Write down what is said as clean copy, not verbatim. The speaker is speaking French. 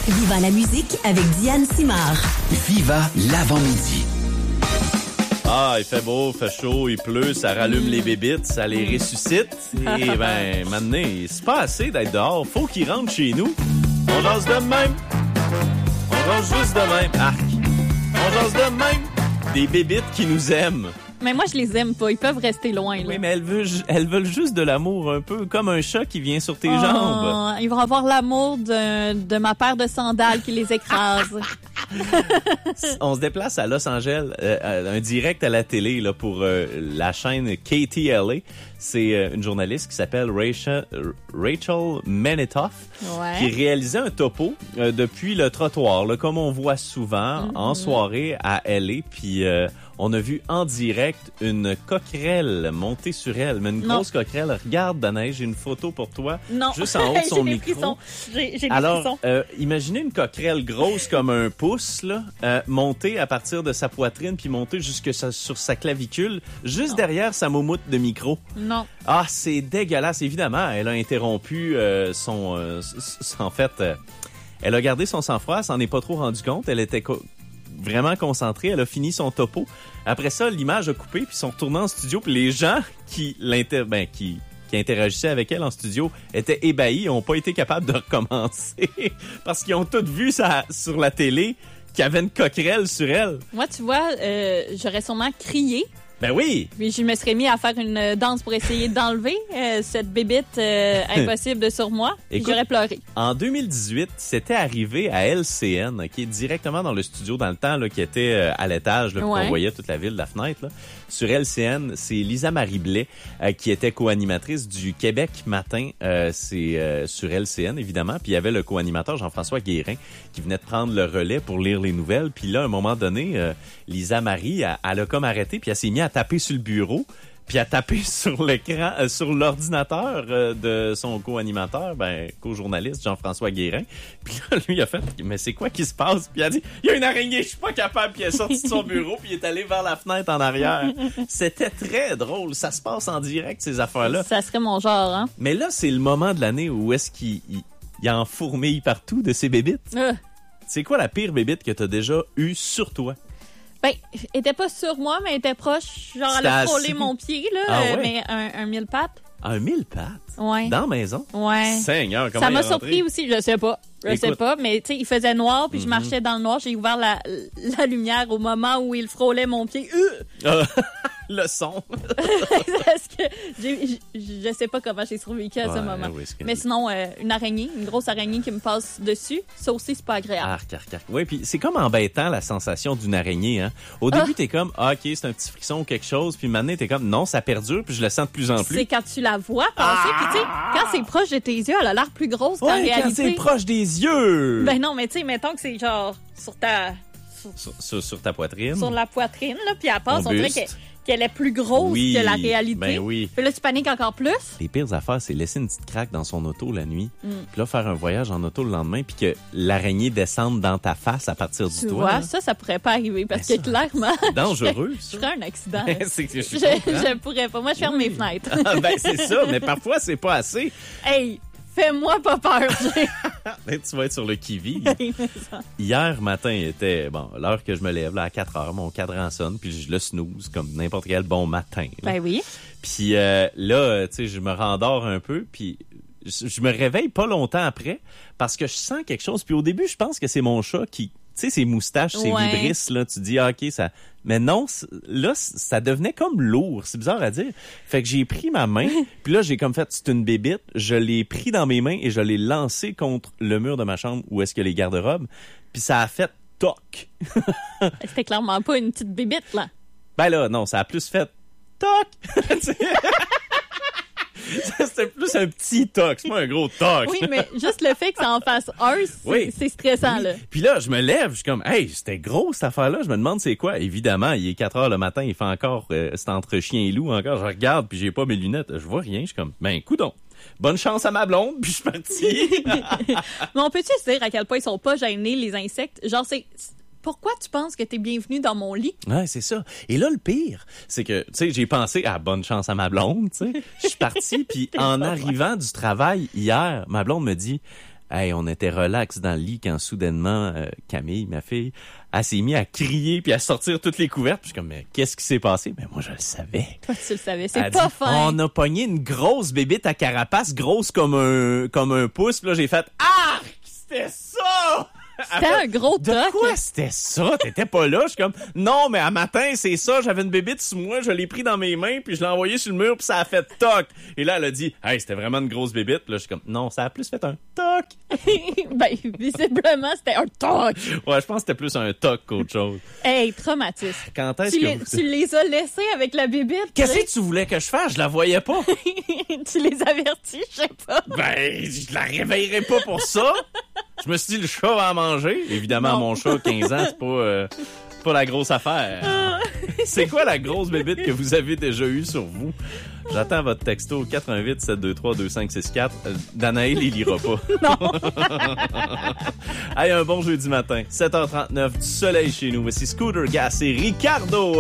Viva la musique avec Diane Simard. Viva l'avant-midi. Ah, il fait beau, il fait chaud, il pleut, ça rallume les bébites, ça les ressuscite. Et ben, maintenant, c'est pas assez d'être dehors. Faut qu'ils rentrent chez nous. On jase de même. On jase juste de même. Arc. On jase de même. Des bébites qui nous aiment. Mais moi, je les aime pas. Ils peuvent rester loin. Là. Oui, mais elles veulent juste de l'amour, un peu comme un chat qui vient sur tes jambes. Ils vont avoir l'amour de ma paire de sandales qui les écrase. On se déplace à Los Angeles, un direct à la télé là, pour la chaîne KTLA. C'est une journaliste qui s'appelle Rachel Menetoff qui réalisait un topo depuis le trottoir, là, comme on voit souvent en soirée à LA. Puis on a vu en direct une coquerelle monter sur elle, mais une grosse coquerelle. Regarde, Danae, j'ai une photo pour toi, juste en haut de son micro. J'ai des Alors, frissons. imaginez une coquerelle grosse comme un pouce, là, monter à partir de sa poitrine puis monter jusque sur sa clavicule, juste derrière sa moumoute de micro. Non. Ah, c'est dégueulasse. Évidemment, elle a interrompu en fait, elle a gardé son sang-froid, elle s'en est pas trop rendu compte. Elle était vraiment concentrée, elle a fini son topo. Après ça, l'image a coupé, puis ils sont retournés en studio, puis les gens qui interagissaient avec elle en studio étaient ébahis, n'ont pas été capables de recommencer parce qu'ils ont tous vu ça sur la télé qu'il y avait une coquerelle sur elle. Moi, tu vois, j'aurais sûrement crié. Ben oui! Puis je me serais mis à faire une danse pour essayer d'enlever cette bébite impossible sur moi. Puis j'aurais pleuré. En 2018, c'était arrivé à LCN, qui est directement dans le studio dans le temps, là, qui était à l'étage, là, qu'on voyait toute la ville de la fenêtre. Là. Sur LCN, c'est Lisa Marie Blais qui était co-animatrice du Québec Matin. C'est sur LCN, évidemment. Puis il y avait le co-animateur Jean-François Guérin qui venait de prendre le relais pour lire les nouvelles. Puis là, à un moment donné, Lisa Marie, elle a comme arrêté, puis elle s'est mise à taper sur le bureau, puis à taper sur l'écran, sur l'ordinateur de son co-animateur, co-journaliste Jean-François Guérin. Puis là, lui, il a fait « Mais c'est quoi qui se passe? » Puis il a dit « Il y a une araignée, je suis pas capable. » Puis il est sorti de son bureau, puis il est allé vers la fenêtre en arrière. C'était très drôle. Ça se passe en direct, ces affaires-là. Ça serait mon genre, hein? Mais là, c'est le moment de l'année où est-ce qu'il y a en fourmille partout de ces bébites. C'est quoi la pire bébite que t'as déjà eue sur toi? Ben, elle était pas sur moi, mais elle était proche. Genre, elle a frôlé mon pied, là. Mais un mille pattes. Un mille pattes? Ouais. Dans la maison? Ouais. Seigneur, comment ça m'a surpris aussi, je sais pas. Je sais pas, mais tu sais, il faisait noir, puis je marchais dans le noir. J'ai ouvert la lumière au moment où il frôlait mon pied. Le son. Parce que je sais pas comment j'ai survécu à ce moment. Oui, mais sinon, une araignée, une grosse araignée qui me passe dessus, ça aussi, c'est pas agréable. Arc. Oui, puis c'est comme embêtant, la sensation d'une araignée. Hein? Au début, t'es comme, OK, c'est un petit frisson ou quelque chose, puis maintenant, t'es comme, non, ça perdure, puis je le sens de plus en plus. C'est quand tu la vois passer, puis tu sais, quand c'est proche de tes yeux, elle a l'air plus grosse qu'en réalité. Quand c'est proche des yeux! Ben non, mais tu sais, mettons que c'est genre sur ta... Sur ta poitrine. Sur la poitrine, là, puis elle passe, on dirait qu'elle est plus grosse que la réalité. Ben oui. Puis là, tu paniques encore plus. Les pires affaires, c'est laisser une petite craque dans son auto la nuit, puis là, faire un voyage en auto le lendemain, puis que l'araignée descende dans ta face à partir du toit. Tu vois, ça pourrait pas arriver, parce que clairement... C'est dangereux, ça. Je ferais un accident. Je pourrais pas. Moi, je ferme mes fenêtres. C'est ça, mais parfois, c'est pas assez. Hey! Fais-moi pas peur, Tu vas être sur le qui-vive. Hier matin, était l'heure que je me lève, là, à 4 heures, mon cadran sonne, puis je le snooze comme n'importe quel bon matin. Là. Ben oui. Puis là, tu sais, je me rendors un peu, puis je me réveille pas longtemps après, parce que je sens quelque chose. Puis au début, je pense que c'est mon chat qui... Tu sais, ses moustaches, ses vibrisses, là, tu dis, OK, ça... Mais non, là, ça devenait comme lourd. C'est bizarre à dire. Fait que j'ai pris ma main, puis là, j'ai comme fait, c'est une bébite. Je l'ai pris dans mes mains et je l'ai lancé contre le mur de ma chambre où est-ce que les garde-robes. Puis ça a fait toc. C'était clairement pas une petite bébite, là. Ben là, non, ça a plus fait toc. C'était plus un petit toc, c'est pas un gros toc. Oui, mais juste le fait que ça en fasse un, c'est stressant, là. Puis là, je me lève, je suis comme, hey, c'était gros cette affaire-là. Je me demande c'est quoi. Évidemment, il est 4 heures le matin, il fait encore, c'est entre chien et loup encore. Je regarde, puis j'ai pas mes lunettes, je vois rien. Je suis comme, coudonc. Bonne chance à ma blonde, puis je suis parti. Mais on peut-tu se dire à quel point ils sont pas gênés, les insectes? Genre, pourquoi tu penses que t'es bienvenu dans mon lit? Ouais, c'est ça. Et là, le pire, c'est que, tu sais, j'ai pensé à bonne chance à ma blonde, tu sais. Je suis parti, puis en arrivant du travail hier, ma blonde me dit, Hey, on était relax dans le lit quand soudainement, Camille, ma fille, elle s'est mise à crier puis à sortir toutes les couvertes. Puis je suis comme, mais qu'est-ce qui s'est passé? Mais moi, je le savais. Toi, tu le savais. C'est Elle pas dit, fin. On a pogné une grosse bébite à carapace, grosse comme un pouce. Puis là, j'ai fait, ah! C'était ça! C'était un gros De toc. quoi c'était ça? T'étais pas là? Je suis comme, non, mais à matin, c'est ça. J'avais une bébite sous moi, je l'ai pris dans mes mains, puis je l'ai envoyé sur le mur, puis ça a fait toc. Et là, elle a dit, hey, c'était vraiment une grosse bébite. Là, je suis comme, non, ça a plus fait un toc. Ben, visiblement, c'était un toc. Ouais, je pense que c'était plus un toc qu'autre chose. Hey, traumatisme. Quand est-ce Tu les as laissés avec la bébite? Qu'est-ce que tu voulais que je fasse? Je la voyais pas. Tu les avertis, je sais pas. Ben, je la réveillerai pas pour ça. Je me suis dit, le chat va en manger. Évidemment, Non. mon chat, 15 ans, c'est pas la grosse affaire. C'est quoi la grosse bébite que vous avez déjà eue sur vous? J'attends votre texto 88 723 2564. Danaïl, il lira pas. Non. Hey, un bon jeudi matin, 7h39, du soleil chez nous. Voici Scooter Gas et Ricardo.